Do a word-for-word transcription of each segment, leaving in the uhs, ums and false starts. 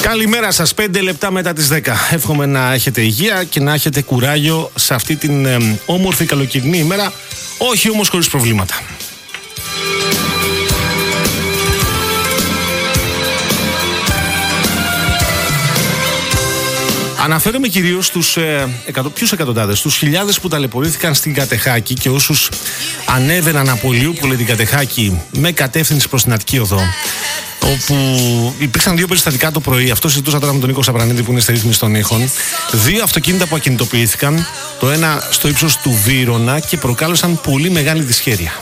Καλημέρα σας, πέντε λεπτά μετά τις δέκα. Εύχομαι να έχετε υγεία και να έχετε κουράγιο σε αυτή την ε, όμορφη καλοκαιρινή ημέρα, όχι όμως χωρίς προβλήματα. Αναφέρομαι κυρίως στους ε, εκατο, ποιους εκατοντάδες, στους χιλιάδες που ταλαιπωρήθηκαν στην Κατεχάκη και όσους ανέβαιναν από Ηλιούπολη την Κατεχάκη με κατεύθυνση προς την Αττική Οδό, όπου υπήρξαν δύο περιστατικά το πρωί. Αυτό συζητούσα τώρα με τον Νίκο Σαπρανίδη που είναι στη ρύθμιση των ήχων. Δύο αυτοκίνητα που ακινητοποιήθηκαν, το ένα στο ύψος του Βύρωνα και προκάλεσαν πολύ μεγάλη δυσχέρεια.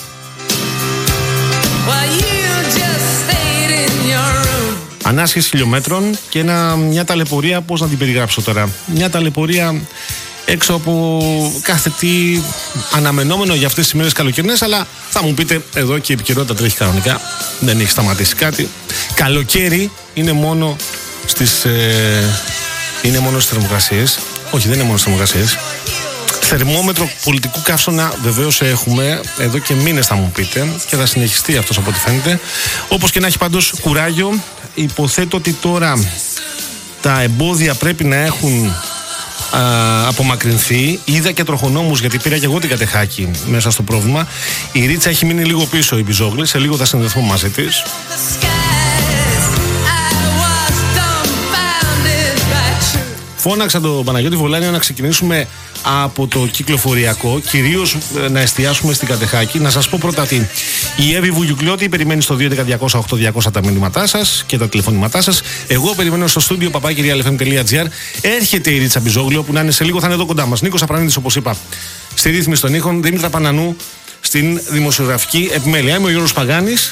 Ανάσχεση χιλιόμετρων και ένα, μια ταλαιπωρία, πώς να την περιγράψω τώρα, μια ταλαιπωρία έξω από κάθε τι αναμενόμενο για αυτές τις ημέρες καλοκαιρινές, αλλά θα μου πείτε εδώ και η επικαιρότητα τρέχει κανονικά, δεν έχει σταματήσει κάτι. Καλοκαίρι είναι μόνο στις, ε, είναι μόνο στις θερμοκρασίες, όχι δεν είναι μόνο στις θερμοκρασίες. Θερμόμετρο πολιτικού καύσωνα βεβαίως έχουμε εδώ και μήνες, θα μου πείτε, και θα συνεχιστεί αυτός από ό,τι φαίνεται. Όπως και να έχει, πάντως κουράγιο. Υποθέτω ότι τώρα τα εμπόδια πρέπει να έχουν α, απομακρυνθεί. Είδα και τροχονόμους, γιατί πήρα και εγώ την Κατεχάκη μέσα στο πρόβλημα. Η Ρίτσα έχει μείνει λίγο πίσω, η Μπιζόγλη. Σε λίγο θα συνδεθούμε μαζί της. Φώναξα τον Παναγιώτη Βολάνιο να ξεκινήσουμε από το κυκλοφοριακό, κυρίως να εστιάσουμε στην Κατεχάκη. Να σας πω πρώτα ότι η Εύη Βουγιουκλιώτη περιμένει στο δύο ένα μηδέν διακόσια οκτώ διακόσια τα μηνύματά σας και τα τηλεφωνήματά σας. Εγώ περιμένω στο στούντιο παπάκι real f m dot g r. Έρχεται η Ρίτσα Μπιζόγλιο που να είναι σε λίγο, θα είναι εδώ κοντά μας. Νίκος Απρανίδης, όπως είπα, στη ρύθμιση των ήχων. Δήμητρα Πανανού στην δημοσιογραφική επιμέλεια. Είμαι ο Γιώργος Παγάνης.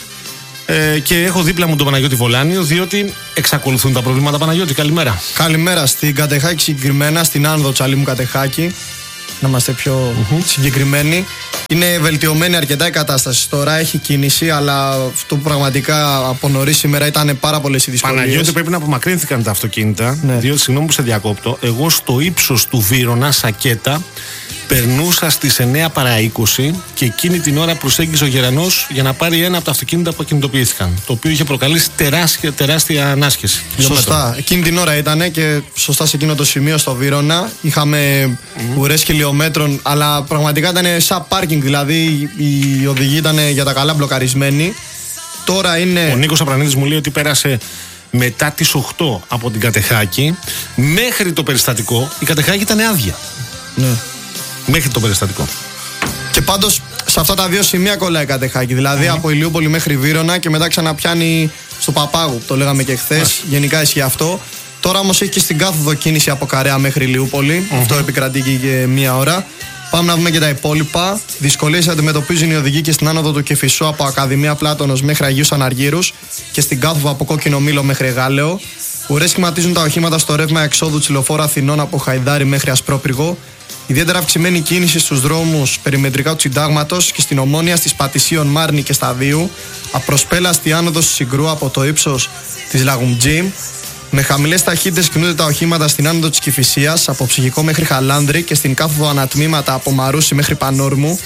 Ε, και έχω δίπλα μου τον Παναγιώτη Βολάνιο, διότι εξακολουθούν τα προβλήματα. Παναγιώτη, καλημέρα. Καλημέρα. Στην Κατεχάκη συγκεκριμένα, στην άνοδο Τσαλίμου Κατεχάκη, να είμαστε πιο mm-hmm. συγκεκριμένοι. Είναι βελτιωμένη αρκετά η κατάσταση. Τώρα έχει κίνηση, αλλά αυτό που πραγματικά από νωρίς σήμερα ήταν πάρα πολλές οι δυσκολίες. Παναγιώτη, πρέπει να απομακρύνθηκαν τα αυτοκίνητα, ναι. Διότι, συγγνώμη που σε διακόπτω, εγώ στο ύψος του Βύρωνα, Σακέτα, περνούσα στις εννιά παρά είκοσι και εκείνη την ώρα προσέγγιζε ο Γερανός για να πάρει ένα από τα αυτοκίνητα που ακινητοποιήθηκαν. Το οποίο είχε προκαλέσει τεράστια, τεράστια ανάσχεση. Σωστά. Εκείνη την ώρα ήταν και σωστά σε εκείνο το σημείο στο Βύρωνα. Είχαμε mm. ουρές χιλιόμετρων, αλλά πραγματικά ήταν σαν πάρκινγκ. Δηλαδή οι οδηγοί ήταν για τα καλά μπλοκαρισμένοι. Τώρα είναι. Ο Νίκος Απρανίδης μου λέει ότι πέρασε μετά τις οκτώ από την Κατεχάκη μέχρι το περιστατικό. Η Κατεχάκη ήταν άδεια. Ναι. Μέχρι το περιστατικό. Και πάντως σε αυτά τα δύο σημεία κολλάει η Κατεχάκη. Δηλαδή mm. από Ηλιούπολη μέχρι Βύρωνα και μετά ξαναπιάνει στο Παπάγου. Το λέγαμε και χθες. Mm. Γενικά ισχύει αυτό. Τώρα όμως έχει και στην κάθοδο κίνηση από Καρέα μέχρι Ηλιούπολη. Mm-hmm. Αυτό επικρατεί και μία ώρα. Πάμε να δούμε και τα υπόλοιπα. Δυσκολίες αντιμετωπίζουν οι οδηγοί και στην άνοδο του Κεφισού από Ακαδημία Πλάτωνος μέχρι Αγίους Αναργύρους και στην κάθοδο από Κόκκινο Μήλο μέχρι Γάλεο. Ουρές σχηματίζουν τα οχήματα στο ρεύμα εξόδου Τσιλοφόρου Αθηνών από Χαϊδάρι μέχρι Ασπρόπυργο. Ιδιαίτερα αυξημένη κίνηση στους δρόμους περιμετρικά του Συντάγματος και στην Ομόνια στις Πατησίων Μάρνη και Σταδίου. Απροσπέλαστη άνοδος Συγκρού από το ύψος της Λαγουμτζή. Με χαμηλές ταχύτητες κινούνται τα οχήματα στην άνοδο της Κηφισίας από Ψυχικό μέχρι Χαλάνδρη και στην κάθοδο ανατμήματα από Μαρούσι μέχρι Πανόρμου.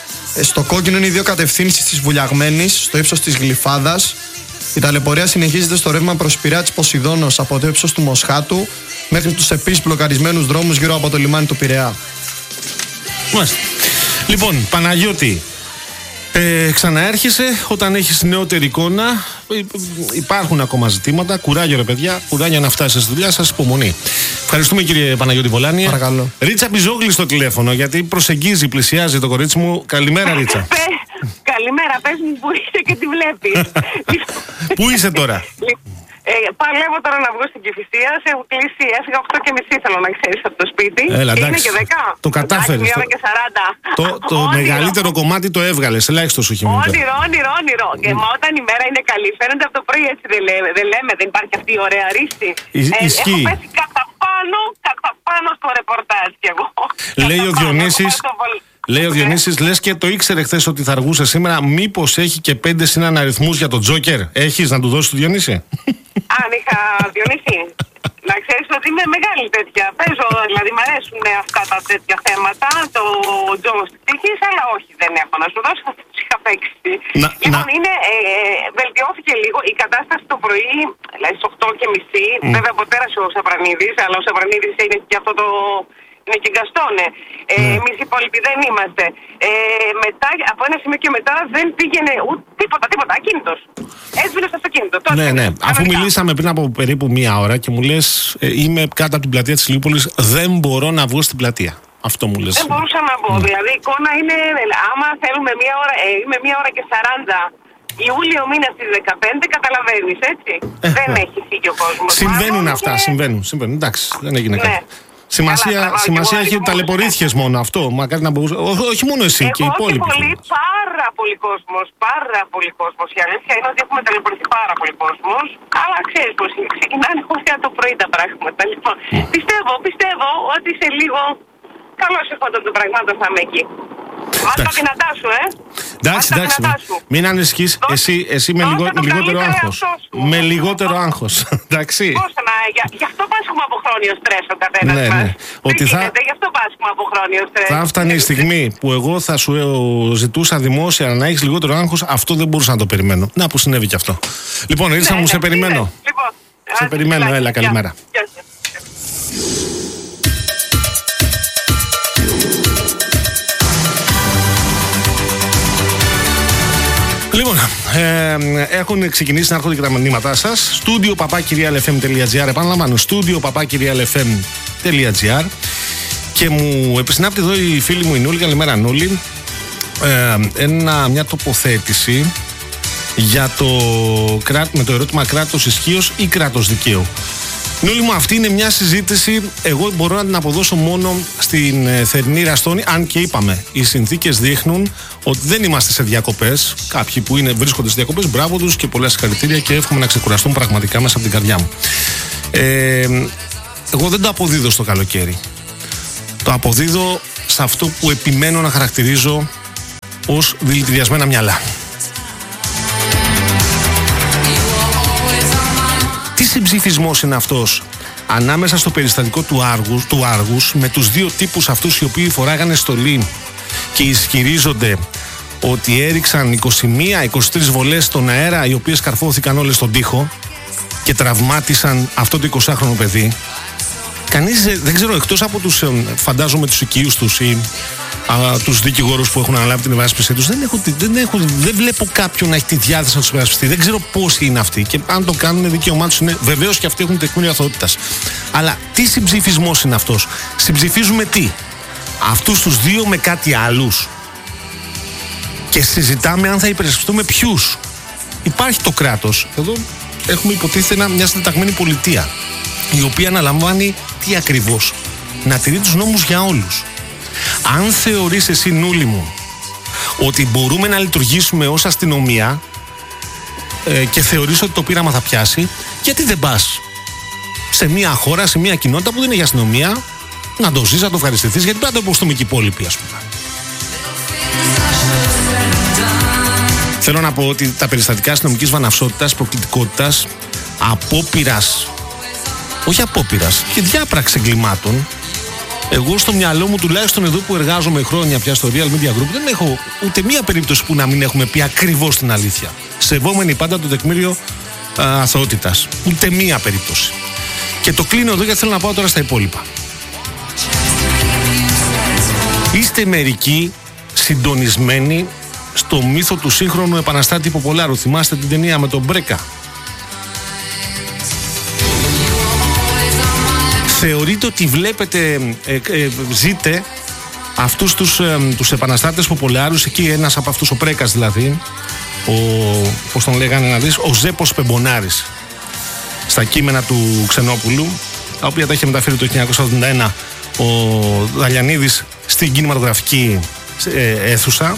Στο κόκκινο είναι οι δύο κατευθύνσεις της Βουλιαγμένης στο ύψος της Γλυφάδας. Η ταλαιπωρία συνεχίζεται στο ρεύμα προς Πειραιά της Ποσειδώνος από το ύψος του Μοσχάτου μέχρι τους επίσης μπλοκαρισμένους δρόμους γύρω από το λιμάνι του Πειραιά. Μάλιστα. Λοιπόν, Παναγιώτη, ε, ξαναέρχεσαι όταν έχεις νεότερη εικόνα. Υπάρχουν ακόμα ζητήματα. Κουράγιο, ρε παιδιά, κουράγιο να φτάσεις στη δουλειά σας. Υπομονή. Ευχαριστούμε, κύριε Παναγιώτη Βολάνη. Παρακαλώ. Ρίτσα Μπιζόγλη στο τηλέφωνο, γιατί προσεγγίζει, πλησιάζει το κορίτσι μου. Καλημέρα, Ρίτσα. Καλημέρα, πες μου που είσαι και τη βλέπεις. Πού είσαι τώρα? Ε, παλεύω τώρα να βγω στην Κηφισία. Σε έχω κλείσει, έφυγα οκτώ και μισή, θέλω να ξέρεις, από το σπίτι. Έλα, και εντάξει. είναι και δέκα. Το κατάφερες. μία ώρα και σαράντα. Το, το μεγαλύτερο κομμάτι το έβγαλες. Ελάχιστο σου χειμώνα. Όνειρο, όνειρο, όνειρο. Και μα όταν η μέρα είναι καλή, φαίνεται από το πρωί έτσι, δεν λέμε, δεν, λέμε, δεν υπάρχει αυτή η ωραία ρίση. Ε, Ισχύει. Έχω πέσει κατά πάνω, κατά πάνω στο ρεπορτάζ κι εγώ. Λέει ο Διονύσης. Λέει ο Διονύσης, λες και το ήξερε χθες ότι θα αργούσε σήμερα. Μήπως έχει και πέντε συναναριθμούς για τον Τζόκερ? Έχεις να του δώσεις του Διονύση? Αν είχα, Διονύση, να ξέρεις ότι είμαι μεγάλη τέτοια. Παίζω, δηλαδή μου αρέσουν αυτά τα τέτοια θέματα. Το τζόγο της τύχης, αλλά όχι, δεν έχω να σου δώσω. Θα τους είχα παίξει. Να, λοιπόν, να... είναι, ε, βελτιώθηκε λίγο η κατάσταση το πρωί. δηλαδή στις οκτώ και μισή, mm. βέβαια από πέρασε ο Σαπρανίδης, αλλά ο Σαπρανίδης είναι και αυτό το... είναι και γκαστόνε. Ε, mm. Εμείς οι υπόλοιποι δεν είμαστε. Ε, μετά, από ένα σημείο και μετά δεν πήγαινε ούτε τίποτα, τίποτα, ακίνητος. Έσβηνε στο αυτοκίνητο. Ναι, ναι. Αφού μιλήσαμε πριν από περίπου μία ώρα και μου λες ε, είμαι κάτω από την πλατεία της Ηλιούπολης, δεν μπορώ να βγω στην πλατεία. Αυτό μου λες. Δεν μπορούσα να πω. Mm. Δηλαδή η εικόνα είναι, άμα θέλουμε μία ώρα, ε, είμαι μία ώρα και σαράντα. Ιούλιο μήνα στις δεκαπέντε, καταλαβαίνεις, έτσι. Ε, δεν ε. έχει φύγει ο κόσμος. Συμβαίνουν Μάλλον αυτά, και... συμβαίνουν, συμβαίνουν. Εντάξει, δεν έγινε ναι. κάτι. Σημασία, Καλά, σημασία έχει ότι ταλαιπωρήθηκες μόνο αυτό. Μακάρι να μπορούσε. Ό, όχι μόνο εσύ Εγώ και οι υπόλοιποι. Πολύ, πάρα πολύ κόσμος. Πάρα πολύ κόσμος. Η αλήθεια είναι ότι έχουμε ταλαιπωρηθεί πάρα πολύ κόσμος. Αλλά ξέρεις πως είναι. Ξεκινάνε χωριά το πρωί τα πράγματα. Λοιπόν, mm. πιστεύω, πιστεύω ότι σε λίγο καλώς ερχόντων των πραγμάτων θα είμαι εκεί. Μάλιστα τα δυνατά σου, ε! Εντάξει, εντάξει. Μην ανησυχείς. Εσύ, εσύ με, λιγό, με λιγότερο άγχος. Με λιγότερο άγχος. Εντάξει. Πώς να, γι' γι' αυτό πάσχουμε από χρόνιο στρες ο καθένας ναι, μας. Ναι. Ότι θα... γίνεται, γι' αυτό πάσχουμε από χρόνιο στρες. Θα φτάνει η στιγμή που εγώ θα σου ζητούσα δημόσια να έχεις λιγότερο άγχος, αυτό δεν μπορούσα να το περιμένω. Να που συνέβη και αυτό. Λοιπόν, ήρθα ναι, μου, ναι, σε ναι, περιμένω. Ναι. Λοιπόν, σε περιμένω, έλα, έλα καλημέρα. Γεια, γεια. Λοιπόν, ε, έχουν ξεκινήσει να έρχονται και τα μηνύματά σας. Studio papakirialfm.gr. Επαναλαμβάνω, studio papakirialfm.gr. Και μου επισυνάπτει εδώ η φίλη μου η Νούλη. Καλημέρα, Νούλη. Ε, ένα, μια τοποθέτηση για το, με το ερώτημα κράτος ισχύως ή κράτος δικαίου. Νούλη μου, αυτή είναι μια συζήτηση. Εγώ μπορώ να την αποδώσω μόνο στην ε, θερινή Ραστόνη. Αν και είπαμε, οι συνθήκες δείχνουν ότι δεν είμαστε σε διακοπές. Κάποιοι που είναι, βρίσκονται σε διακοπές, μπράβο τους και πολλά συγχαρητήρια και εύχομαι να ξεκουραστούν πραγματικά μέσα από την καρδιά μου. Ε, εγώ δεν το αποδίδω στο καλοκαίρι. Το αποδίδω σε αυτό που επιμένω να χαρακτηρίζω ως δηλητηριασμένα μυαλά. Τι συμψηφισμός είναι αυτός ανάμεσα στο περιστατικό του Άργους, του Άργους με τους δύο τύπους αυτούς οι οποίοι φοράγανε στολή και ισχυρίζονται ότι έριξαν είκοσι μία είκοσι τρεις βολές στον αέρα, οι οποίες καρφώθηκαν όλες στον τοίχο και τραυμάτισαν αυτό το εικοσάχρονο παιδί. Κανείς δεν ξέρω, εκτός από τους, φαντάζομαι, τους οικείους τους ή α, τους δικηγόρους που έχουν αναλάβει την υπεράσπιση τους, δεν, έχω, δεν, έχω, δεν βλέπω κάποιον να έχει τη διάθεση να τους υπερασπιστεί. Δεν ξέρω πόσοι είναι αυτοί και αν το κάνουν, δικαίωμά τους είναι. Βεβαίως και αυτοί έχουν τεκμήριο αθωότητας. Αλλά τι συμψηφισμός είναι αυτός? Συμψηφίζουμε τι? Αυτούς τους δύο με κάτι άλλους. Και συζητάμε αν θα υπερασπιστούμε ποιους. Υπάρχει το κράτος. Εδώ έχουμε υποτίθεται μια συντεταγμένη πολιτεία, η οποία αναλαμβάνει τι ακριβώς? Να τηρεί τους νόμους για όλους. Αν θεωρείς εσύ, Νούλη μου, ότι μπορούμε να λειτουργήσουμε ως αστυνομία ε, και θεωρείς ότι το πείραμα θα πιάσει, γιατί δεν πας σε μια χώρα, σε μια κοινότητα που δεν είναι για αστυνομία, να το ζεις, να το ευχαριστηθείς, γιατί πρέπει να το υποστούμε και οι υπόλοιποι, ας πούμε. Θέλω να πω ότι τα περιστατικά αστυνομικής βαναυσότητας, προκλητικότητας, απόπειρας, όχι απόπειρας, και διάπραξη εγκλημάτων, εγώ στο μυαλό μου, τουλάχιστον εδώ που εργάζομαι χρόνια πια στο Real Media Group, δεν έχω ούτε μία περίπτωση που να μην έχουμε πει ακριβώς την αλήθεια. Σεβόμενοι πάντα το τεκμήριο αθωότητας. Ούτε μία περίπτωση. Και το κλείνω εδώ γιατί θέλω να πάω τώρα στα υπόλοιπα. Είστε μερικοί συντονισμένοι στο μύθο του σύγχρονου επαναστάτη Ποπολάρου. Θυμάστε την ταινία με τον Μπρέκα? Θεωρείτε ότι βλέπετε, ε, ε, ζείτε αυτούς τους, ε, τους επαναστάτες Ποπολάρους, εκεί ένας από αυτούς, ο Πρέκας δηλαδή, ο, πώς τον λέγανε να δεις, ο Ζέπος Πεμπονάρης, στα κείμενα του Ξενόπουλου, τα οποία τα είχε μεταφέρει το χίλια εννιακόσια ογδόντα ένα ο Δαλιανίδης στην κινηματογραφική ε, αίθουσα.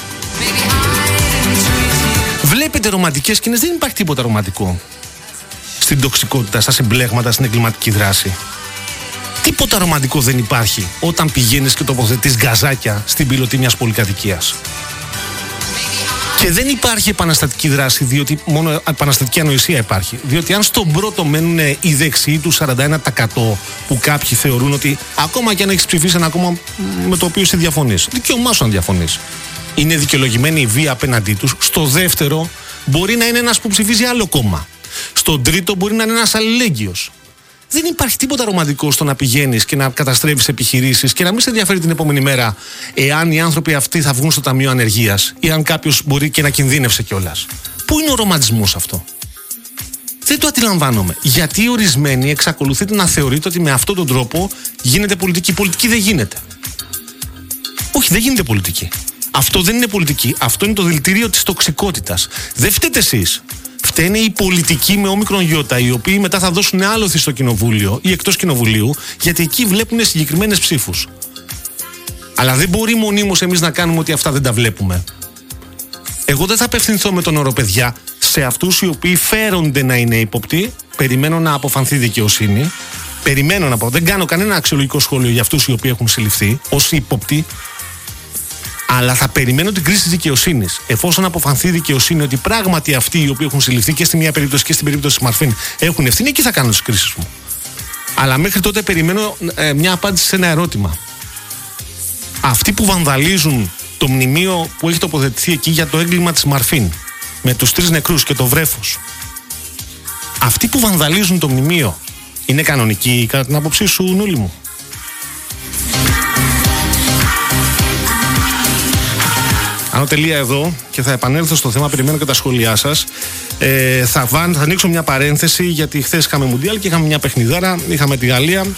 Βλέπετε ρομαντικές σκηνές, δεν υπάρχει τίποτα ρομαντικό στην τοξικότητα, στα συμπλέγματα, στην εγκληματική δράση. Τίποτα ρομαντικό δεν υπάρχει όταν πηγαίνεις και τοποθετείς γκαζάκια στην πιλωτή μιας πολυκατοικίας. Και δεν υπάρχει επαναστατική δράση, διότι μόνο επαναστατική ανοησία υπάρχει. Διότι αν στον πρώτο μένουν οι δεξιοί του σαράντα ένα τοις εκατό που κάποιοι θεωρούν ότι ακόμα και αν έχεις ψηφίσει ένα κόμμα με το οποίο εσύ διαφωνείς, δικαίωμά σου να διαφωνείς, είναι δικαιολογημένη η βία απέναντί τους, στο δεύτερο μπορεί να είναι ένας που ψηφίζει άλλο κόμμα. Στον τρίτο μπορεί να είναι ένας αλληλέγγυος. Δεν υπάρχει τίποτα ρομαντικό στο να πηγαίνεις και να καταστρέφεις επιχειρήσεις και να μην σε ενδιαφέρει την επόμενη μέρα εάν οι άνθρωποι αυτοί θα βγουν στο ταμείο ανεργίας ή αν κάποιος μπορεί και να κινδύνευσε κιόλας. Πού είναι ο ρομαντισμός αυτό? Δεν το αντιλαμβάνομαι. Γιατί ορισμένοι εξακολουθείτε να θεωρείτε ότι με αυτόν τον τρόπο γίνεται πολιτική. Πολιτική δεν γίνεται. Όχι, δεν γίνεται πολιτική. Αυτό δεν είναι πολιτική. Αυτό είναι το δηλητήριο της τοξικότητας. Δεν φταίτε εσείς. Φταίνε οι πολιτικοί με όμικρον γιώτα, οι οποίοι μετά θα δώσουν άλοθη στο κοινοβούλιο ή εκτός κοινοβουλίου, γιατί εκεί βλέπουν συγκεκριμένες ψήφους. Αλλά δεν μπορεί μονίμως εμείς να κάνουμε ότι αυτά δεν τα βλέπουμε. Εγώ δεν θα απευθυνθώ με τον όρο παιδιά σε αυτούς οι οποίοι φέρονται να είναι ύποπτοι. Περιμένω να αποφανθεί δικαιοσύνη. Περιμένω να πω. Δεν κάνω κανένα αξιολογικό σχόλιο για αυτούς οι οποίοι έχουν συλληφθεί ως ύποπτοι. Αλλά θα περιμένω την κρίση της δικαιοσύνης. Εφόσον αποφανθεί η δικαιοσύνη ότι πράγματι αυτοί οι οποίοι έχουν συλληφθεί και στη μία περίπτωση και στην περίπτωση της Μαρφίν έχουν ευθύνη, εκεί θα κάνω τις κρίσεις μου. Αλλά μέχρι τότε περιμένω ε, μια απάντηση σε ένα ερώτημα. Αυτοί που βανδαλίζουν το μνημείο που έχει τοποθετηθεί εκεί για το έγκλημα της Μαρφίν, με τους τρεις νεκρούς και το βρέφος, αυτοί που βανδαλίζουν το μνημείο είναι κανονικοί κατά την άποψή σου, Νούλη μου? Άνω τελεία εδώ και θα επανέλθω στο θέμα, περιμένω και τα σχόλιά σας. Ε, θα, βάν, θα ανοίξω μια παρένθεση, γιατί χθες είχαμε Μουντιάλ και είχαμε μια παιχνιδάρα. Είχαμε τη Γαλλία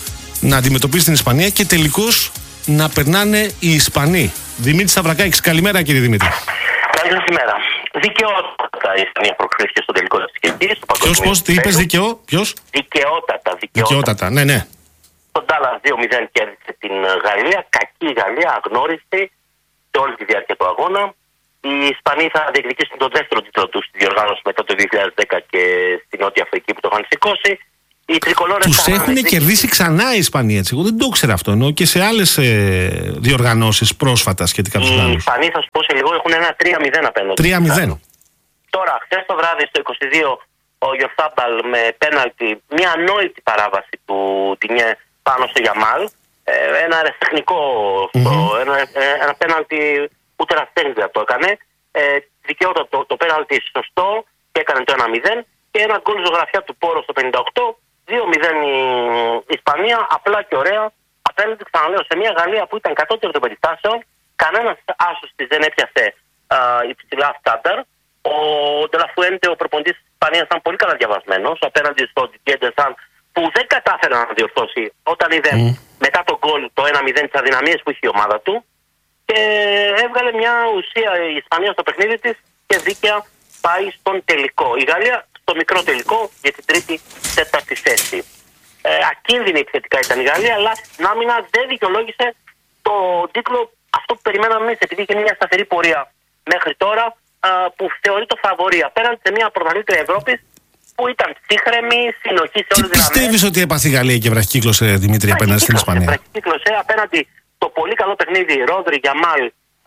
να αντιμετωπίσει την Ισπανία και τελικώς να περνάνε οι Ισπανοί. Δημήτρης Σταυρακάκης, καλημέρα κύριε Δημήτρη. Καλημέρα. Δικαιότατα η Ισπανία προκρίθηκε στο τελικό της Κυριακής. Ποιος, πώς, τι είπες, δικαιό, ποιος? Δικαιότατα, δικαιότατα. Δικαιότατα, ναι, ναι. Το Ντάλλας δύο μηδέν κέρδισε την Γαλλία, κακή Γαλλία, αγνώριστη σε όλη τη διάρκεια του αγώνα. Οι Ισπανοί θα διεκδικήσουν τον δεύτερο τίτλο του στη διοργάνωση μετά το δύο χιλιάδες δέκα και στη Νότια Αφρική που το είχαν σηκώσει. Οι τρικολόρες τους έχουν δείξει... κερδίσει ξανά οι Ισπανοί, έτσι. Εγώ δεν το ήξερα αυτό. Ενώ και σε άλλες ε, διοργανώσεις πρόσφατα σχετικά τους Γάλλους. Οι Ισπανοί, θα σου πω σε λίγο, έχουν ένα τρία μηδέν απέναντι. τρία μηδέν. Τώρα, χθες το βράδυ στο είκοσι δύο, ο Γιορθάμπαλ με πέναλτι, μια ανόητη παράβαση του Τινιέ πάνω στο Γιαμάλ. Ε, ένα αεραστεχνικό, mm-hmm. ένα, ένα πέναλτι ούτε ραστέχνη το έκανε. Ε, δικαιόταν το, το πέναλτι σωστό και έκανε το ένα μηδέν. Και ένα γκολ ζωγραφιά του Πόρο στο πενήντα οκτώ. δύο μηδέν η Ισπανία, απλά και ωραία. Απέναντι, ξαναλέω, σε μια Γαλλία που ήταν κατώτερη των περιστάσεων. Κανένας άσος της δεν έπιασε α, υψηλά στάνταρ. Ο Ντελαφουέντε, ο προπονητής της Ισπανίας, ήταν πολύ καλά διαβασμένος απέναντι στο Ντιέντεσαν, που δεν κατάφερε να διορθώσει όταν είδε mm. μετά τον γκολ το ένα μηδέν τις αδυναμίες που είχε η ομάδα του. Και έβγαλε μια ουσία η Ισπανία στο παιχνίδι της και δίκαια πάει στον τελικό. Η Γαλλία στο μικρό τελικό για την τρίτη τέταρτη θέση. Ε, ακίνδυνη επιθετικά ήταν η Γαλλία, αλλά στην άμυνα δεν δικαιολόγησε το τίτλο αυτό που περιμέναμε εμείς, επειδή είχε μια σταθερή πορεία μέχρι τώρα, α, που θεωρεί το φαβορί απέναντι σε μια πρωταθλήτρια Ευρώπης που ήταν σύγχρεμη, συνοχή σε όλες τις δυναμίες. Τι πιστεύεις ότι έπαθε η Γαλλία και βραχικύκλωσε, Δημήτρη, απέναντι στην Ισπανία? Βραχικύκλωσε απέναντι το πολύ καλό παιχνίδι Ρόδρυ, Γιαμάλ,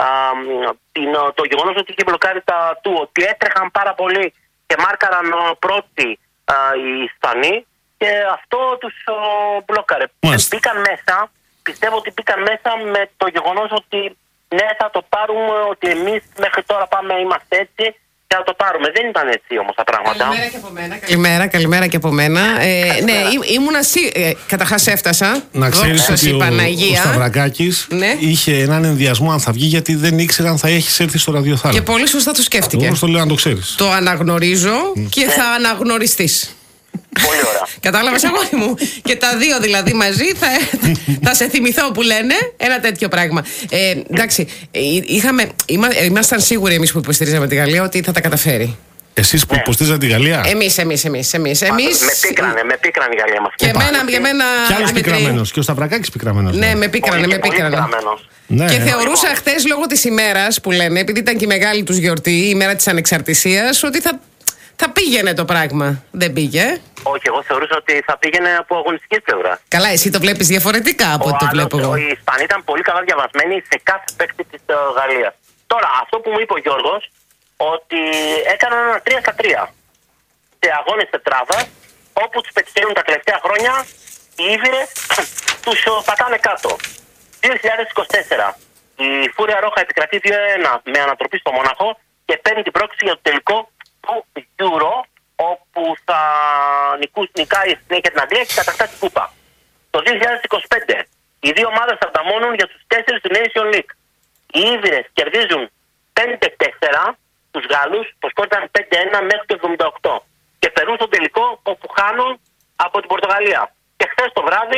το γεγονός ότι είχε μπλοκάρει τα του, ότι έτρεχαν πάρα πολύ και μάρκαραν πρώτοι α, οι Ισπανοί και αυτό τους ο, μπλόκαρε. Μπήκαν μέσα, πιστεύω ότι μπήκαν μέσα με το γεγονός ότι ναι, θα το πάρουμε, ότι εμείς μέχρι τώρα πάμε, είμαστε έτσι και θα το πάρουμε. Δεν ήταν έτσι όμως τα πράγματα. Καλημέρα και από μένα. Καλημέρα, καλημέρα και από μένα. Ε, ναι, ήμουνα σί... Ε, καταρχάς έφτασα. Να ξέρεις ότι ο, ο Σταυρακάκης ναι. είχε έναν ενδιασμό αν θα βγει, γιατί δεν ήξερε αν θα έχεις έρθει στο ραδιοθάλαμο. Και πολύ σωστά το σκέφτηκε. Εγώ το λέω να το ξέρεις. Το αναγνωρίζω mm. και θα αναγνωριστείς. Πολύ ωραία. Κατάλαβες, αγόρι μου? Και τα δύο δηλαδή μαζί θα, θα σε θυμηθώ που λένε ένα τέτοιο πράγμα. Ε, εντάξει, είχαμε, είμα, ήμασταν σίγουροι εμείς που υποστηρίζαμε τη Γαλλία ότι θα τα καταφέρει. Εσείς που ναι. υποστηρίζατε τη Γαλλία? Εμείς, εμείς, εμείς, εμείς, εμείς. Με πίκρανε, με πίκρανε η Γαλλία μας. Και εμένα, και εμένα. Κι άλλος πικραμένος. Και ο Σταυρακάκης πικραμένος. Ναι, με πίκρανε, με πίκρανε. Ναι. Και θεωρούσα χτες λόγω της ημέρας που λένε, επειδή ήταν και η μεγάλη τους γιορτή, η ημέρα της ανεξαρτησίας, ότι θα. Θα πήγαινε το πράγμα. Δεν πήγε. Όχι, εγώ θεωρούσα ότι θα πήγαινε από αγωνιστική πλευρά. Καλά, εσύ το βλέπεις διαφορετικά από ό,τι το βλέπω εγώ. Οι Ισπανοί ήταν πολύ καλά διαβασμένοι σε κάθε παίκτη της uh, Γαλλίας. Τώρα, αυτό που μου είπε ο Γιώργος, ότι έκαναν ένα τρία στα τρία σε αγώνες τετράδα, όπου τους πετυχαίνουν τα τελευταία χρόνια, οι Ήβηρες τους πατάνε κάτω. δύο χιλιάδες είκοσι τέσσερα η Φούρια Ρόχα επικρατεί δύο ένα με ανατροπή στο Μόναχο και παίρνει την πρόκληση για το τελικό του Euro, όπου θα νικούς, νικάει συνέχεια την Αγγλία και κατακτά την κούπα. Το δύο χιλιάδες είκοσι πέντε οι δύο ομάδες ανταμώνουν για τους τέσσερις του Nation League. Οι Ήβηρες κερδίζουν πέντε τέσσερα τους Γάλλους, που σκόρταν πέντε ένα μέχρι το εβδομήντα οκτώ και περνούν στον τελικό όπου χάνουν από την Πορτογαλία. Και χθες το βράδυ,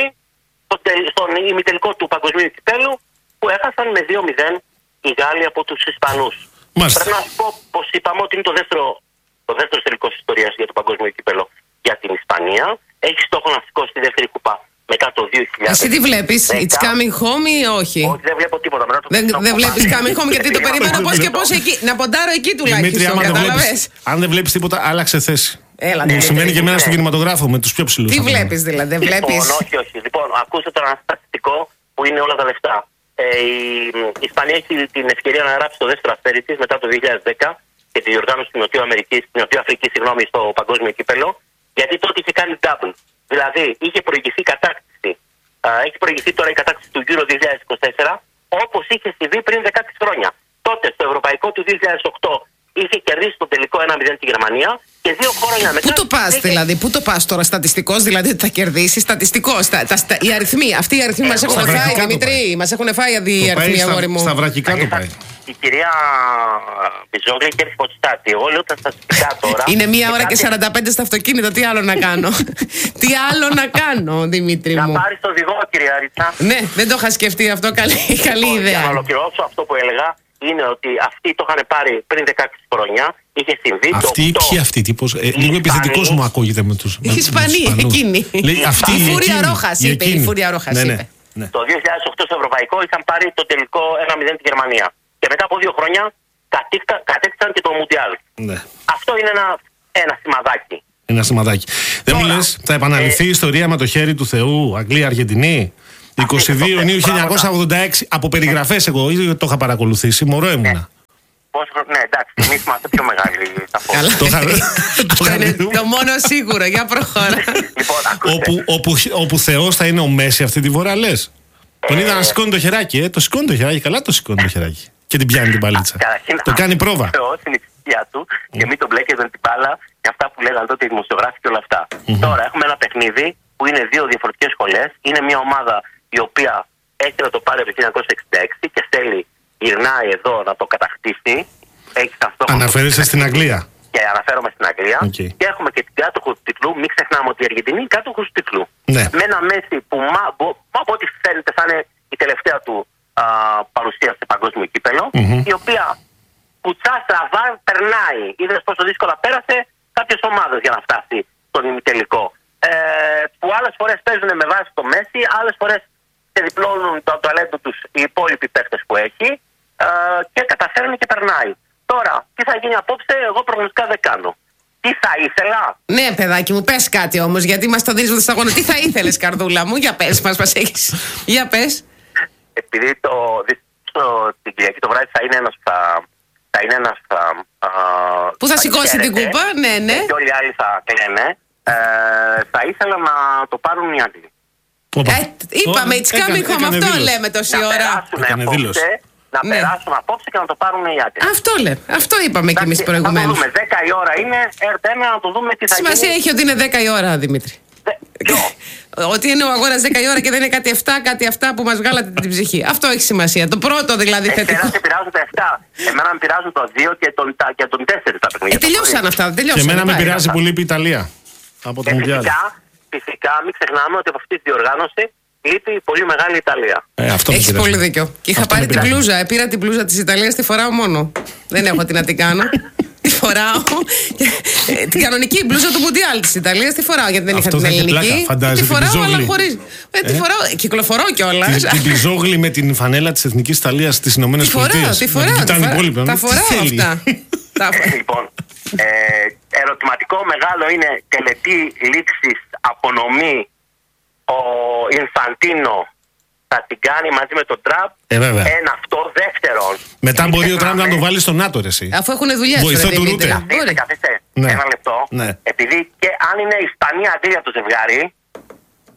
στον ημιτελικό του Παγκοσμίου Κυπέλλου, που έχασαν με δύο μηδέν οι Γάλλοι από τους Ισπανούς. Μάλιστα. Πρέπει να σου πω πως είπαμε ότι είναι το δεύτερο, το δεύτερο τελικός ιστορίας για το Παγκοσμίο Κυπέλλο για την Ισπανία. Έχει στόχο να σηκώσει τη δεύτερη κούπα μετά το δύο χιλιάδες. Εσύ τι βλέπεις, it's coming home ή όχι? Όχι, δεν βλέπω τίποτα. Δεν, δεν βλέπεις coming home γιατί το περιμένω πώς και πώς εκεί. Να ποντάρω εκεί τουλάχιστον, κατάλαβες. Αν δεν βλέπεις τίποτα, άλλαξε θέση. Έλα, Μου ναι, συμβαίνει ναι, και εμένα ναι. στον κινηματογράφο με τους πιο ψηλούς. Τι βλέπεις δηλαδή, δεν βλέπεις? Λοιπόν, όχι, όχι. Λοιπόν, ακούστε τώρα ένα στατιστικό που είναι όλα τα λεφτά. Ε, η, η Ισπανία έχει την ευκαιρία να γράψει το δεύτερο αστέρι της μετά το δύο χιλιάδες δέκα και τη διοργάνωση στην Νοτιοαμερική, στην Νοτιοαφρική, συγγνώμη, στο Παγκόσμιο Κύπελλο, γιατί τότε είχε κάνει double. Δηλαδή, είχε προηγηθεί η κατάκτηση. Α, έχει προηγηθεί τώρα η κατάκτηση του Euro δύο χιλιάδες είκοσι τέσσερα, όπως είχε συμβεί πριν δεκαέξι χρόνια. Τότε, στο Ευρωπαϊκό του δύο χιλιάδες οκτώ, είχε κερδίσει το τελικό ένα μηδέν τη Γερμανία και δύο χρόνια μετά. Πού το πας είχε... δηλαδή, πού το πας τώρα, στατιστικός, δηλαδή ότι θα κερδίσει, στατιστικός. Τα, τα, τα, οι αριθμοί, αυτοί οι αριθμοί ε, μας έχουν φάει, Δημήτρη, μας έχουν φάει οι αριθμοί, αγόρι μου. Στα βρακικά το πάει. Η κυρία Μπιζόγλη και Φωτιστάτη. Εγώ λέω τα στατιστικά τώρα. Είναι μία ώρα και σαράντα πέντε στο αυτοκίνητο. Τι άλλο να κάνω? Τι άλλο να κάνω, Δημήτρη μου? Να πάρει το οδηγό, κυρία Ρίτσα. Ναι, δεν το είχα σκεφτεί αυτό. Καλή, καλή ιδέα. Για να ολοκληρώσω αυτό που έλεγα, είναι ότι αυτοί το είχαν πάρει πριν δεκαέξι χρόνια. Είχε συμβεί. Αυτή, το ποιοι αυτοί, τύπος, ε, λίγο επιθετικός μου ακούγεται με τους. Οι Ισπανοί, εκείνοι. Λέει, αυτή, η Φούρια Ρόχας είπε. Η Φούρια Ρόχας ναι, ναι, είπε. Ναι. Το δύο χιλιάδες οκτώ στο Ευρωπαϊκό είχαν πάρει το τελικό ένα μηδέν τη Γερμανία. Και μετά από δύο χρόνια κατέκτησαν και το Μουντιάλ. Ναι. Αυτό είναι ένα, ένα σημαδάκι. Ένα σημαδάκι. Δεν μου λες, θα επαναληφθεί η ιστορία με το χέρι του Θεού, Αγγλία-Αργεντινή. είκοσι δύο Ιουνίου χίλια εννιακόσια ογδόντα έξι. Από περιγραφές εγώ, ήδη το είχα παρακολουθήσει. Μωρό ήμουνα. Ναι, εντάξει, εμείς είμαστε πιο μεγάλοι. Καλά, αυτό είναι το μόνο σίγουρο. Για προχώρα. Όπου Θεός θα είναι ο Μέση αυτή τη φορά, λες? Τον είδα να σηκώνει το χεράκι, ε. Το σηκώνει το χεράκι, καλά το σηκώνει το χεράκι. Και την πιάνει την παλίτσα. Το κάνει πρόβα. Θεός είναι η ψυχία του και μην τον μπλέκεται την μπάλα και αυτά που λέγανε τότε οι δημοσιογράφοι και όλα αυτά. Τώρα έχουμε ένα παιχνίδι που είναι δύο διαφορετικές σχολές. Είναι μια ομάδα η οποία έχει να το πάρει από το χίλια εννιακόσια εξήντα έξι και θέλει, γυρνάει εδώ να το κατακτήσει. Αναφέρεσαι στην Αγγλία. Και αναφέρομαι στην Αγγλία. Okay. Και έχουμε και την κάτοχο του τίτλου. Μην ξεχνάμε ότι η Αργεντινή είναι κάτοχο του τίτλου. Ναι. Με ένα Μέση που μα, μπο, από ό,τι φαίνεται θα είναι η τελευταία του α, παρουσία σε παγκόσμιο κύπελλο. Mm-hmm. Η οποία κουτσά στραβά περνάει. Είδες πόσο δύσκολα πέρασε κάποιες ομάδες για να φτάσει στον ημιτελικό. Ε, που άλλες φορές παίζουν με βάση το Μέση, άλλες φορές διπλώνουν το ταλέντο τους οι υπόλοιποι παίκτες που έχει ε, και καταφέρνει και περνάει. Τώρα, τι θα γίνει απόψε, εγώ προγνωστικά δεν κάνω. Τι θα ήθελα. Ναι, παιδάκι μου, πες κάτι όμως, γιατί μας το δίνεις με το σταγόνο. Τι θα ήθελες, καρδούλα μου, για πες μας, μας έχεις. Για πες. Επειδή το, το, την Κυριακή το βράδυ θα είναι ένας. Θα, θα είναι ένας α, α, που θα, θα σηκώσει την κούπα, ναι, ναι. Και όλοι οι άλλοι θα κλαίνε. Ε, θα ήθελα να το πάρουν οι Άγγλοι. Ε, είπαμε, it's coming home, αυτό δήλωση. Λέμε τόση να ώρα. Απόψε, να ναι. περάσουν απόψε και να το πάρουν οι Άγγλοι. Αυτό λέμε, αυτό είπαμε κι εμείς προηγουμένως. Να το δούμε, δέκα η ώρα είναι, έρτε ένα να το δούμε τι θα γίνει. Σημασία έχει ότι είναι δέκα η ώρα, Δημήτρη. Ότι είναι ο αγώνας δέκα η ώρα και δεν είναι κάτι εφτά, κάτι αυτά που μας βγάλατε την ψυχή. Αυτό έχει σημασία. Το πρώτο δηλαδή θετικό. Εμένα με πειράζουν τα εφτά. Εμένα με πειράζουν το δύο και τον, και τον τέσσερα τα παιχνίδια. Ε, τελειώσαν αυτά. Τελειώσαν, και εμένα με πειράζει που λείπει η Ιταλία. Από τον Μουντιάλ. Φυσικά, φυσικά, μην ξεχνάμε ότι από αυτή τη διοργάνωση λείπει η πολύ μεγάλη Ιταλία. Ε, Έχεις πολύ δίκιο. Και είχα αυτό πάρει την πλούζα. Πήρα την πλούζα της Ιταλίας, τη φοράω μόνο. Δεν έχω τι να την κάνω. Τη φοράω. Την κανονική μπλούζα του Μουντιάλ της Ιταλίας τη φοράω, γιατί δεν είχα την ελληνική. Τη φοράω, αλλά χωρίς. Τη φοράω, κυκλοφορώ κιόλας. Την μπιζόγλη με την φανέλα της Εθνικής Ιταλίας στις Ηνωμένες Πολιτείες. Τη φοράω, τη φοράω. Τα φοράω αυτά. Λοιπόν, ερωτηματικό μεγάλο είναι τελετή λήξης απονομή. Ο Ινφαντίνο θα την κάνει μαζί με τον Τραμπ. Ε, Ένα αυτό. Δεύτερον. Μετά μπορεί ο Τραμπ να τον βάλει στο ΝΑΤΟ, ρε εσύ. Αφού έχουν δουλειές. Βοηθό του Ρούτε. Καθίστε, καθίστε. Ναι. Ένα λεπτό. Ναι. Επειδή και αν είναι Ισπανία-Αγγλία το ζευγάρι,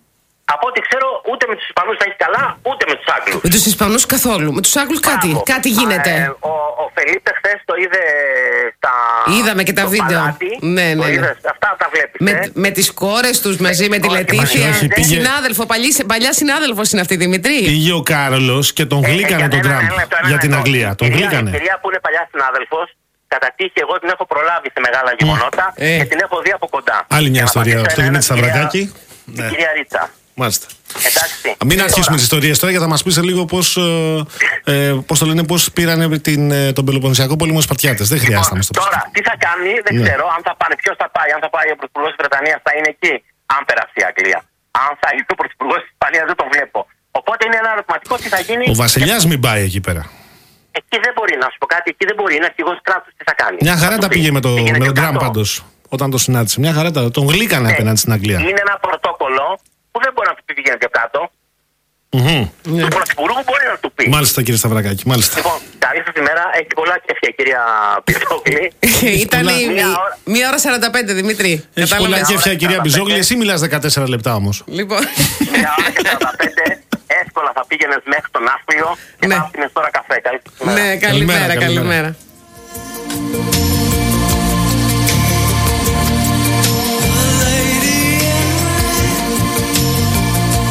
Από ό,τι ξέρω, ούτε με τους Ισπανούς θα έχει καλά, ούτε με τους Άγγλους. Με τους Ισπανούς καθόλου. Με τους Άγγλους κάτι, κάτι γίνεται. Ε, ο, ο Φελίπε χθες το είδε στα. Είδαμε και τα βίντεο. Παλάτι, ναι, ναι, ναι. είδες, αυτά τα βλέπεις. Με, ε. με τις κόρες τους μαζί, με τη Λετήσια. πήγε... Συνάδελφο, παλιά, παλιά συνάδελφος είναι αυτή, Δημητρή. Πήγε ο Κάρολος και τον γλύκανε τον Τραμπ για την Αγγλία. Τον γλύκανε. Η κυρία που είναι παλιά συνάδελφος, κατά τύχη εγώ την έχω προλάβει σε μεγάλα γεγονότα ε. και την έχω δει από κοντά. Άλλη μια ιστορία στο Δημήτρη Σταυρακάκη. Την κυρία Ρίτσα. Μάλιστα. Εντάξει. Μην αρχίσουμε τις ιστορίες τώρα, γιατί θα μας πεις σε λίγο πώς, ε, ε, πώς το λένε, πώς πήρανε την, τον Πελοποννησιακό πόλεμο οι Σπαρτιάτες. Δεν χρειάζεται να μας το πεις. Τώρα, τι θα κάνει, δεν ναι. ξέρω. Αν θα πάνε, ποιος θα πάει. Αν θα πάει ο Πρωθυπουργός της Βρετανίας, θα είναι εκεί. Αν περάσει η Αγγλία. Αν θα είναι ο Πρωθυπουργός της Ισπανίας, δεν το βλέπω. Οπότε είναι ένα ερωτηματικό τι θα γίνει. Ο Βασιλιάς μην πάει εκεί πέρα. Εκεί δεν μπορεί, να σου πω κάτι, εκεί δεν μπορεί. Είναι αρχηγός κράτους, τι θα κάνει. Μια χαρά τα πήγε με, το, με τον Τραμπ πάντως. Όταν το συνάντησε. Μια χαρά τα, τον γλύκανε ναι. απέναντι στην Αγγλία. Είναι ένα πρωτόκολλο που δεν μπορεί να του πει πηγαίνει πιο κάτω. Mm-hmm. Του Πρωθυπουργού μπορεί να του πει. Μάλιστα, κύριε Σταυρακάκη. Μάλιστα. Λοιπόν, καλή σας ημέρα. Έχει πολλά κέφια, κυρία Μπιζόγλη. Ήταν μία ώρα σαράντα πέντε, Δημήτρη. Έχει πολλά κέφια, κυρία Μπιζόγλη. Εσύ μιλάς δεκατέσσερα λεπτά όμως. Λοιπόν. Μία ώρα και σαράντα πέντε. Εύκολα θα πήγαινες μέχρι τον Άσπλιο και ναι. θα άφηνες τώρα καφέ. Καλή σας ημέρα. Ναι, καλημέρα, καλημέρα.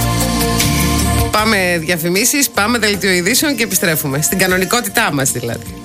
Πάμε διαφημίσεις, πάμε δελτίο ειδήσεων και επιστρέφουμε. Στην κανονικότητά μας δηλαδή.